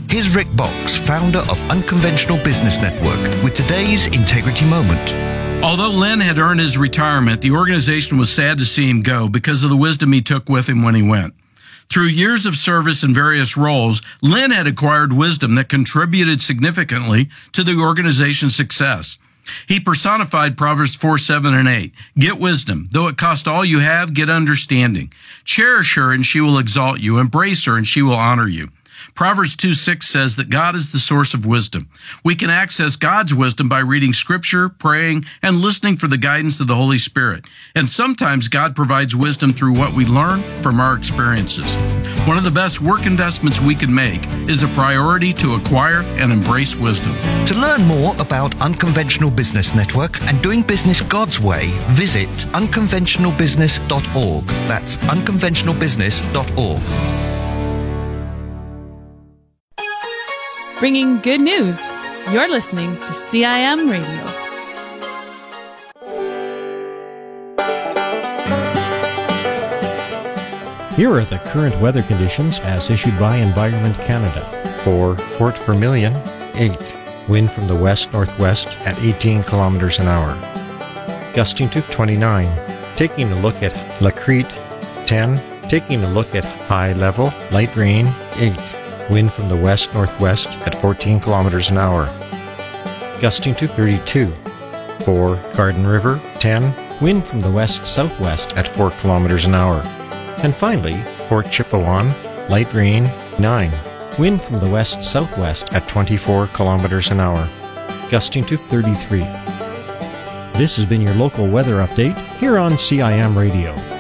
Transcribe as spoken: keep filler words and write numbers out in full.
Here's Rick Box, founder of Unconventional Business Network, with today's Integrity Moment. Although Lynn had earned his retirement, the organization was sad to see him go because of the wisdom he took with him when he went. Through years of service in various roles, Lynn had acquired wisdom that contributed significantly to the organization's success. He personified Proverbs four, seven, and eight. Get wisdom. Though it cost all you have, get understanding. Cherish her, and she will exalt you. Embrace her, and she will honor you. Proverbs two, six says that God is the source of wisdom. We can access God's wisdom by reading Scripture, praying, and listening for the guidance of the Holy Spirit. And sometimes God provides wisdom through what we learn from our experiences. One of the best work investments we can make is a priority to acquire and embrace wisdom. To learn more about Unconventional Business Network and doing business God's way, visit unconventional business dot org. That's unconventional business dot org. Bringing good news. You're listening to C I M Radio. Here are the current weather conditions as issued by Environment Canada. For Fort Vermilion, eight. Wind from the west-northwest at eighteen kilometers an hour. Gusting to twenty-nine. Taking a look at La Crete, ten. Taking a look at high level, light rain, eight. Wind from the west-northwest at fourteen kilometers an hour. Gusting to thirty-two. For Garden River, ten. Wind from the west-southwest at four kilometers an hour. And finally, for Chipewyan, light rain, nine. Wind from the west-southwest at twenty-four kilometers an hour. Gusting to thirty-three. This has been your local weather update here on C I M Radio.